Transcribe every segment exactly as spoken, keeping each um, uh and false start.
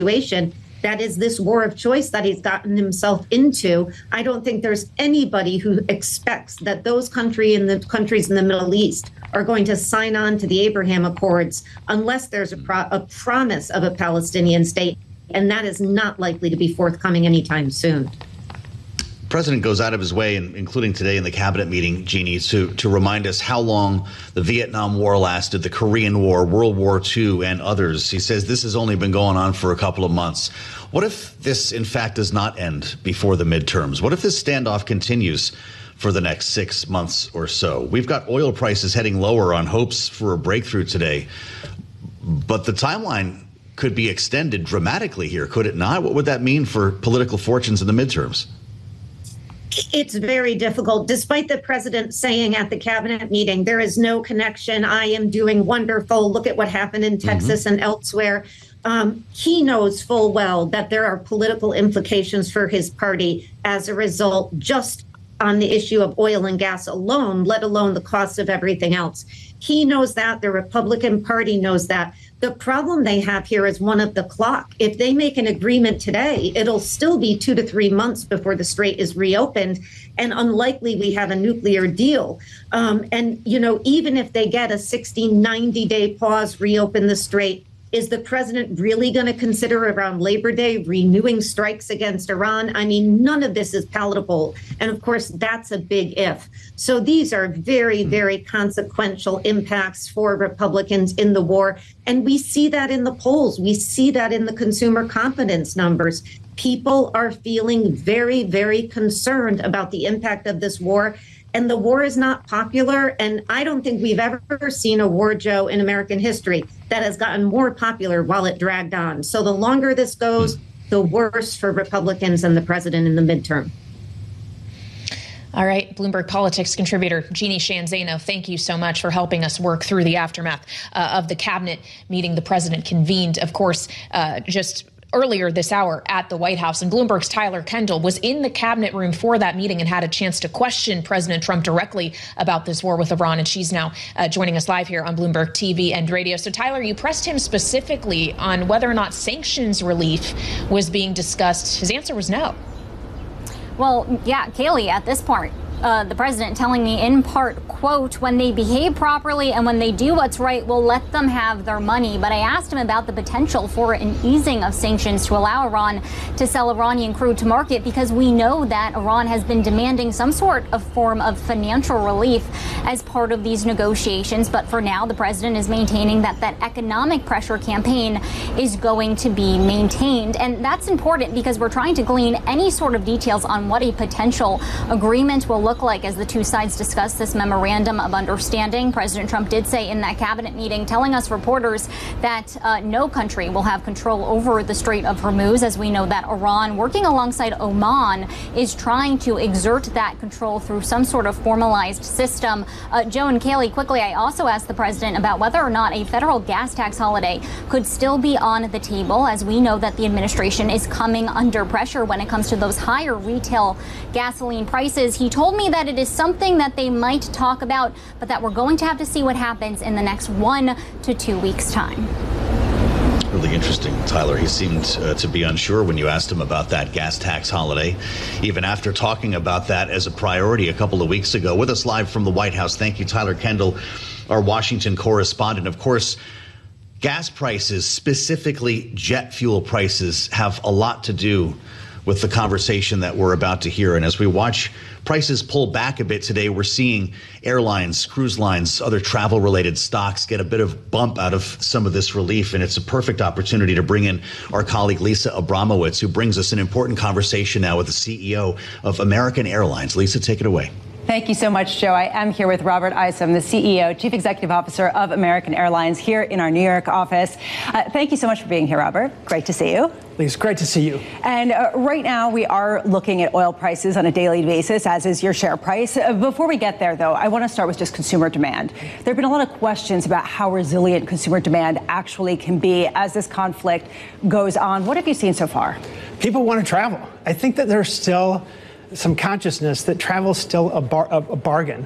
situation that is this war of choice that he's gotten himself into. I don't think there's anybody who expects that those country in the countries in the Middle East are going to sign on to the Abraham Accords unless there's a, pro- a promise of a Palestinian state, and that is not likely to be forthcoming anytime soon. The president goes out of his way, including today in the cabinet meeting, Jeannie, to, to remind us how long the Vietnam War lasted, the Korean War, World War Two, and others. He says this has only been going on for a couple of months. What if this, in fact, does not end before the midterms? What if this standoff continues for the next six months or so? We've got oil prices heading lower on hopes for a breakthrough today, but the timeline could be extended dramatically here, could it not? What would that mean for political fortunes in the midterms? It's very difficult. Despite the president saying at the cabinet meeting, there is no connection. I am doing wonderful. Look at what happened in Texas mm-hmm. and elsewhere. Um, he knows full well that there are political implications for his party as a result, just on the issue of oil and gas alone, let alone the cost of everything else. He knows that. The Republican Party knows that. The problem they have here is one of the clock. If they make an agreement today, it'll still be two to three months before the strait is reopened, and unlikely we have a nuclear deal. Um, and, you know, even if they get a sixty, ninety day pause, reopen the strait, is the president really going to consider around Labor Day renewing strikes against Iran? I mean, none of this is palatable. And of course, that's a big if. So these are very, very consequential impacts for Republicans in the war. And we see that in the polls. We see that in the consumer confidence numbers. People are feeling very, very concerned about the impact of this war. And the war is not popular. And I don't think we've ever seen a war, Joe, in American history that has gotten more popular while it dragged on. So the longer this goes, the worse for Republicans and the president in the midterm. All right, Bloomberg Politics contributor Jeannie Sheehan Zaino, thank you so much for helping us work through the aftermath uh, of the cabinet meeting the president convened, of course, uh, just earlier this hour at the White House. And Bloomberg's Tyler Kendall was in the cabinet room for that meeting and had a chance to question President Trump directly about this war with Iran. And she's now uh, joining us live here on Bloomberg T V and radio. So, Tyler, you pressed him specifically on whether or not sanctions relief was being discussed. His answer was no. Well, yeah, Kayleigh, at this point, Uh, the president telling me in part, quote, when they behave properly and when they do what's right, we'll let them have their money. But I asked him about the potential for an easing of sanctions to allow Iran to sell Iranian crude to market, because we know that Iran has been demanding some sort of form of financial relief as part of these negotiations. But for now, the president is maintaining that that economic pressure campaign is going to be maintained. And that's important because we're trying to glean any sort of details on what a potential agreement will look look like as the two sides discuss this memorandum of understanding. President Trump did say in that cabinet meeting, telling us reporters that uh, no country will have control over the Strait of Hormuz, as we know that Iran, working alongside Oman, is trying to exert that control through some sort of formalized system. Uh, Joe and Kayleigh, quickly, I also asked the president about whether or not a federal gas tax holiday could still be on the table, as we know that the administration is coming under pressure when it comes to those higher retail gasoline prices. He told me that it is something that they might talk about, but that we're going to have to see what happens in the next one to two weeks' time. Really interesting, Tyler. He seemed uh, to be unsure when you asked him about that gas tax holiday, even after talking about that as a priority a couple of weeks ago. With us live from the White House, thank you, Tyler Kendall, our Washington correspondent. Of course, gas prices, specifically jet fuel prices, have a lot to do with the conversation that we're about to hear. And as we watch prices pull back a bit today, we're seeing airlines, cruise lines, other travel-related stocks get a bit of bump out of some of this relief. And it's a perfect opportunity to bring in our colleague Lisa Abramowitz, who brings us an important conversation now with the C E O of American Airlines. Lisa, take it away. Thank you so much, Joe. I am here with Robert Isom, the C E O, Chief Executive Officer of American Airlines, here in our New York office. Uh, thank you so much for being here, Robert. Great to see you. It's great to see you. And uh, right now, we are looking at oil prices on a daily basis, as is your share price. Uh, before we get there, though, I want to start with just consumer demand. There have been a lot of questions about how resilient consumer demand actually can be as this conflict goes on. What have you seen so far? People want to travel. I think that there's still some consciousness that travel is still a, bar, a, a bargain.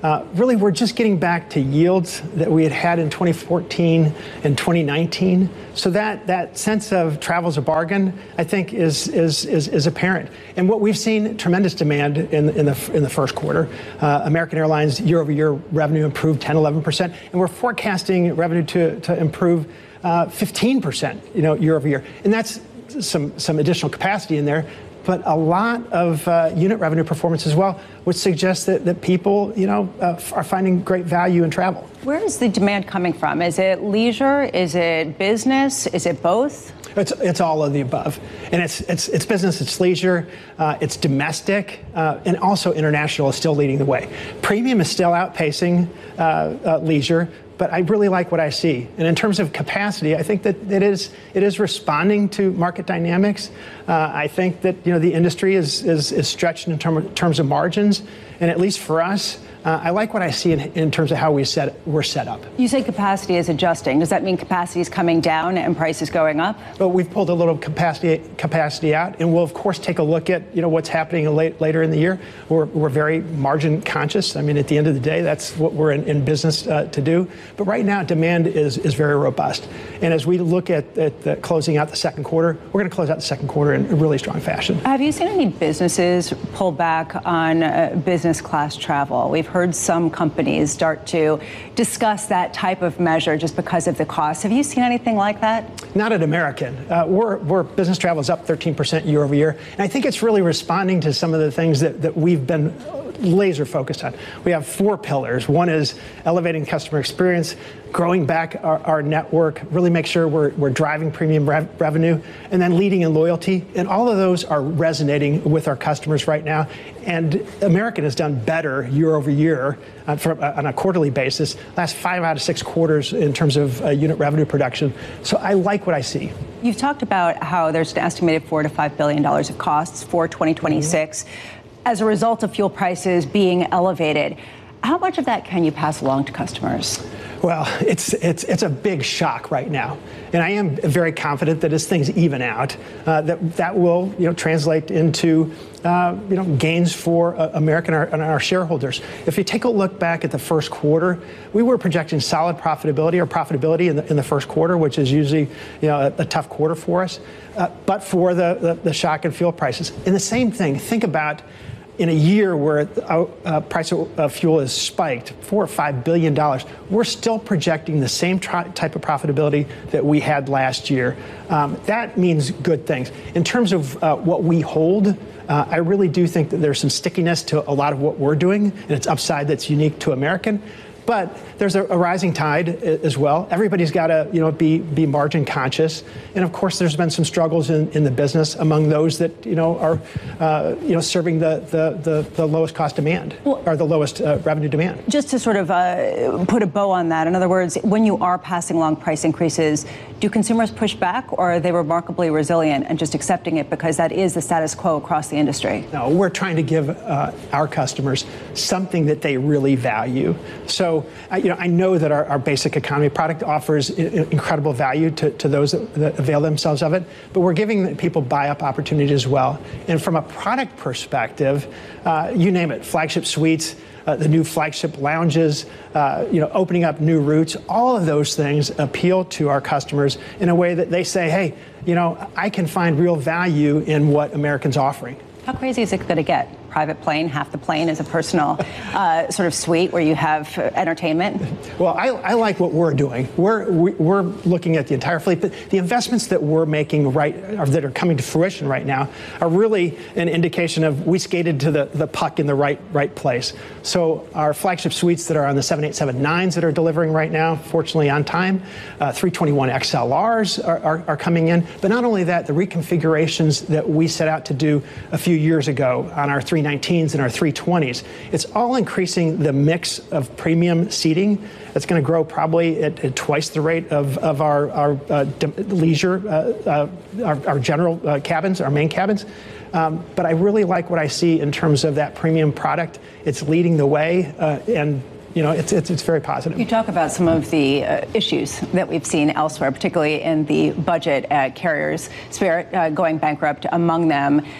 Uh, really, we're just getting back to yields that we had had in twenty fourteen and twenty nineteen. So that that sense of travel's a bargain, I think, is is is, is apparent. And what we've seen, tremendous demand in in the in the first quarter. Uh, American Airlines year-over-year revenue improved ten, eleven percent, and we're forecasting revenue to to improve uh, fifteen percent, you know, year-over-year. And that's some some additional capacity in there. But a lot of uh, unit revenue performance as well, which suggests that, that people, you know, uh, are finding great value in travel. Where is the demand coming from? Is it leisure? Is it business? Is it both? It's it's all of the above, and it's it's it's business, it's leisure, uh, it's domestic, uh, and also international is still leading the way. Premium is still outpacing uh, uh, leisure. But I really like what I see. And in terms of capacity, I think that it is it is responding to market dynamics. Uh, I think that, you know, the industry is is, is stretched in term, terms of margins. And at least for us, uh, I like what I see in, in terms of how we set we're set up. You say capacity is adjusting. Does that mean capacity is coming down and prices going up? Well, we've pulled a little capacity capacity out, and we'll of course take a look at, you know, what's happening late, later in the year. We're we're very margin conscious. I mean, at the end of the day, that's what we're in, in business uh, to do. But right now, demand is is very robust. And as we look at, at the closing out the second quarter, we're going to close out the second quarter in a really strong fashion. Have you seen any businesses pull back on uh, business class travel? We've heard some companies start to discuss that type of measure just because of the cost. Have you seen anything like that? Not at American. Uh, we're, we're business travel is up thirteen percent year over year. And I think it's really responding to some of the things that, that we've been laser focused on. We have four pillars. One is elevating customer experience, growing back our, our network, really make sure we're, we're driving premium rev- revenue, and then leading in loyalty. And all of those are resonating with our customers right now. And American has done better year over year uh, for, uh, on a quarterly basis, last five out of six quarters in terms of uh, unit revenue production. So I like what I see. You've talked about how there's an estimated four to five billion dollars of costs for twenty twenty-six. Mm-hmm. As a result of fuel prices being elevated. How much of that can you pass along to customers? Well, it's it's it's a big shock right now, and I am very confident that as things even out, uh, that that will, you know, translate into uh, you know gains for uh, American and our, and our shareholders. If you take a look back at the first quarter, we were projecting solid profitability or profitability in the in the first quarter, which is usually, you know, a, a tough quarter for us, uh, but for the, the the shock in fuel prices. And the same thing. Think about. In a year where the uh, price of uh, fuel is spiked four or five billion dollars, we're still projecting the same tri- type of profitability that we had last year. Um, that means good things. In terms of uh, what we hold, uh, I really do think that there's some stickiness to a lot of what we're doing, and it's upside that's unique to American. But there's a, a rising tide as well. Everybody's got to, you know, be be margin conscious, and of course, there's been some struggles in, in the business among those that, you know, are, uh, you know, serving the the, the, the lowest cost demand well, or the lowest uh, revenue demand. Just to sort of uh, put a bow on that, in other words, when you are passing along price increases, do consumers push back, or are they remarkably resilient and just accepting it because that is the status quo across the industry? No, we're trying to give uh, our customers something that they really value. So. Uh, you know, I know that our, our basic economy product offers I- incredible value to, to those that, that avail themselves of it, but we're giving people buy-up opportunity as well. And from a product perspective, uh, you name it, flagship suites, uh, the new flagship lounges, uh, you know, opening up new routes, all of those things appeal to our customers in a way that they say, hey, you know, I can find real value in what American's offering. How crazy is it going to get? Private plane, half the plane is a personal uh, sort of suite where you have uh, entertainment? Well, I, I like what we're doing. We're we, we're looking at the entire fleet, but the investments that we're making right, or that are coming to fruition right now, are really an indication of we skated to the, the puck in the right right place. So our flagship suites that are on the seven eighty-seven nines that are delivering right now, fortunately on time, uh, three twenty-one X L Rs are, are, are coming in. But not only that, the reconfigurations that we set out to do a few years ago on our three nineteens and our three twenties, it's all increasing the mix of premium seating. It's going to grow probably at, at twice the rate of, of our, our uh, leisure, uh, uh, our, our general uh, cabins, our main cabins. Um, but I really like what I see in terms of that premium product. It's leading the way, uh, and you know, it's, it's it's very positive. You talk about some of the uh, issues that we've seen elsewhere, particularly in the budget uh, carriers, Spirit uh, going bankrupt among them.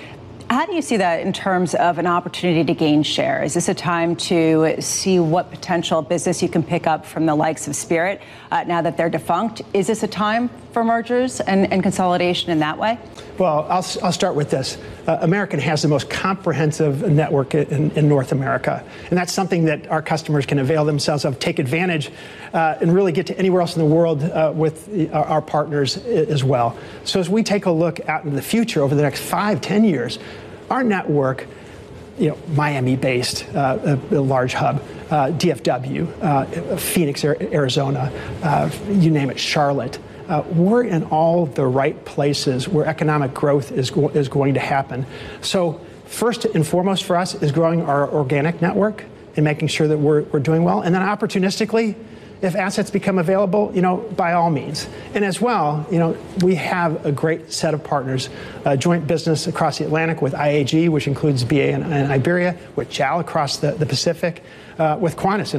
How do you see that in terms of an opportunity to gain share? Is this a time to see what potential business you can pick up from the likes of Spirit uh, now that they're defunct? Is this a time for mergers and, and consolidation in that way? Well, I'll, I'll start with this. Uh, American has the most comprehensive network in, in North America. And that's something that our customers can avail themselves of, take advantage, uh, and really get to anywhere else in the world uh, with our, our partners as well. So as we take a look out into the future over the next five, ten years, our network, you know, Miami-based, uh, a, a large hub, uh, D F W, uh, Phoenix, Arizona, uh, you name it, Charlotte. Uh, we're in all the right places where economic growth is, go- is going to happen. So first and foremost for us is growing our organic network and making sure that we're, we're doing well. And then opportunistically, if assets become available, you know, by all means. And as well, you know, we have a great set of partners, uh, joint business across the Atlantic with I A G, which includes B A and, and Iberia, with J A L across the, the Pacific, uh, with Qantas.